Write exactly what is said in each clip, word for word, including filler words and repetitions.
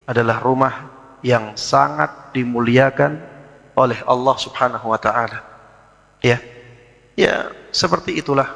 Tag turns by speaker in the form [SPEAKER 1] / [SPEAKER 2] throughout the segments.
[SPEAKER 1] adalah rumah yang sangat dimuliakan oleh Allah Subhanahu wa taala. Ya. Ya, seperti itulah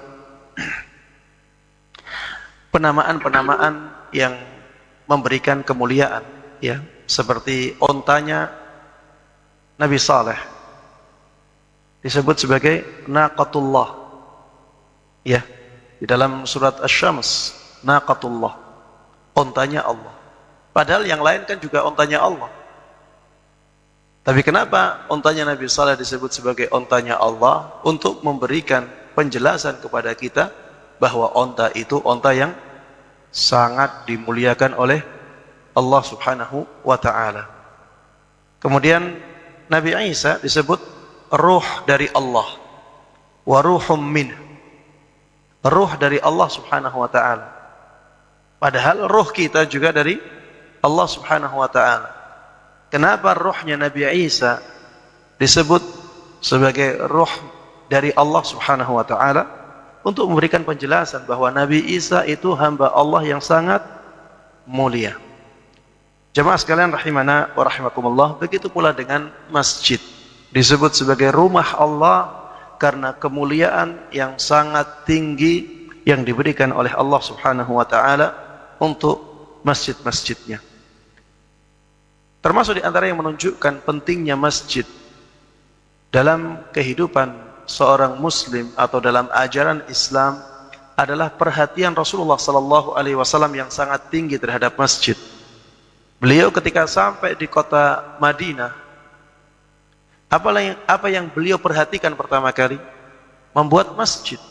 [SPEAKER 1] penamaan-penamaan yang memberikan kemuliaan, ya, seperti ontanya Nabi Saleh disebut sebagai naqatullah, ya, di dalam surat Asy-Syams, naqatullah, ontanya Allah. Padahal yang lain kan juga ontanya Allah. Tapi kenapa ontanya Nabi Saleh disebut sebagai ontanya Allah? Untuk memberikan penjelasan kepada kita bahwa onta itu onta yang sangat dimuliakan oleh Allah Subhanahu wa ta'ala. Kemudian Nabi Isa disebut ruh dari Allah, wa ruhum min, ruh dari Allah Subhanahu wa ta'ala. Padahal ruh kita juga dari Allah Subhanahu wa ta'ala. Kenapa ruhnya Nabi Isa disebut sebagai ruh dari Allah Subhanahu wa ta'ala? Untuk memberikan penjelasan bahwa Nabi Isa itu hamba Allah yang sangat mulia. Jemaah sekalian rahimana wa rahimakumullah, begitu pula dengan masjid. Disebut sebagai rumah Allah karena kemuliaan yang sangat tinggi yang diberikan oleh Allah Subhanahu wa ta'ala untuk masjid-masjidnya. Termasuk di antara yang menunjukkan pentingnya masjid dalam kehidupan seorang muslim atau dalam ajaran Islam adalah perhatian Rasulullah sallallahu alaihi wasallam yang sangat tinggi terhadap masjid. Beliau ketika sampai di kota Madinah, apa yang, apa yang beliau perhatikan pertama kali? Membuat masjid.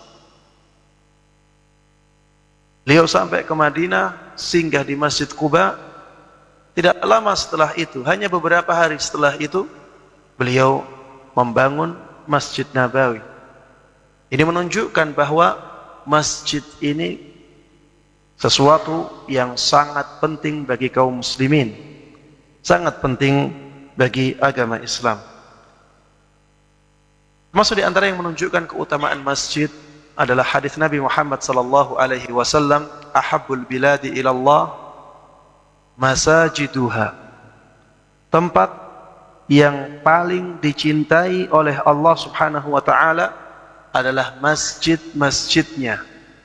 [SPEAKER 1] Beliau sampai ke Madinah, singgah di Masjid Quba. Tidak lama setelah itu, hanya beberapa hari setelah itu, beliau membangun Masjid Nabawi. Ini menunjukkan bahwa masjid ini sesuatu yang sangat penting bagi kaum muslimin, sangat penting bagi agama Islam. Termasuk di antara yang menunjukkan keutamaan masjid adalah hadis Nabi Muhammad sallallahu alaihi wasallam, ahabbul biladi ilallah masajiduha. Tempat yang paling dicintai oleh Allah Subhanahu wa ta'ala adalah masjid-masjidnya.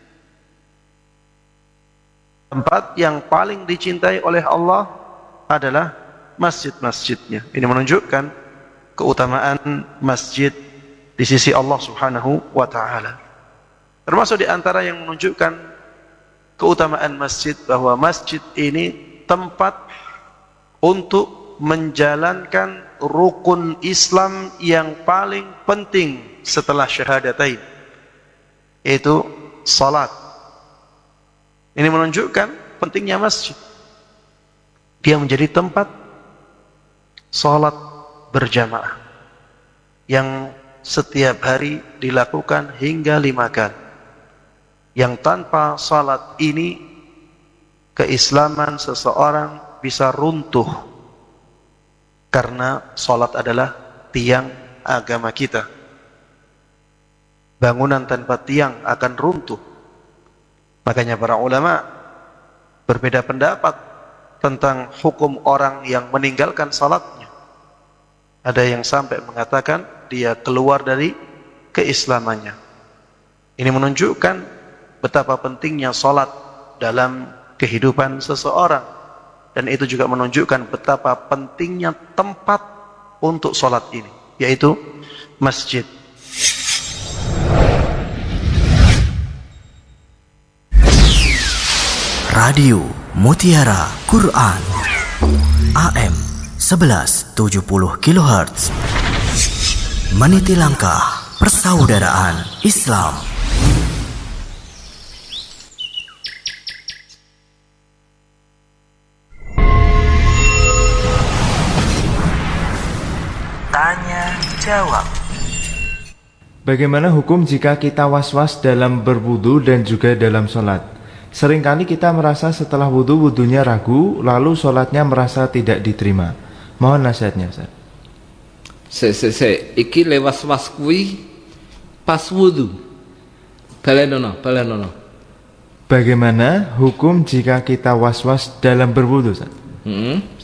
[SPEAKER 1] Tempat yang paling dicintai oleh Allah adalah masjid-masjidnya. Ini menunjukkan keutamaan masjid di sisi Allah Subhanahu wa ta'ala. Termasuk di antara yang menunjukkan keutamaan masjid, bahwa masjid ini tempat untuk menjalankan rukun Islam yang paling penting setelah syahadatain, yaitu salat. Ini menunjukkan pentingnya masjid. Dia menjadi tempat salat berjamaah yang setiap hari dilakukan hingga lima kali, yang tanpa salat ini keislaman seseorang bisa runtuh, karena salat adalah tiang agama kita. Bangunan tanpa tiang akan runtuh. Makanya para ulama berbeda pendapat tentang hukum orang yang meninggalkan salatnya. Ada yang sampai mengatakan dia keluar dari keislamannya. Ini menunjukkan betapa pentingnya salat dalam kehidupan seseorang, dan itu juga menunjukkan betapa pentingnya tempat untuk salat ini, yaitu masjid.
[SPEAKER 2] Radio Mutiara Quran A M sebelas tujuh puluh kilohertz, meniti langkah persaudaraan Islam. Tanya jawab.
[SPEAKER 3] Bagaimana hukum jika kita was-was dalam berwudu dan juga dalam sholat? Seringkali kita merasa setelah wudu wudunya ragu, lalu sholatnya merasa tidak diterima. Mohon nasihatnya, Ustaz.
[SPEAKER 4] Se se se iki le was-was kuwi pas wudu. Balenono, balenono.
[SPEAKER 3] Bagaimana hukum jika kita was-was dalam berwudu, Ustaz?
[SPEAKER 4] Hmm.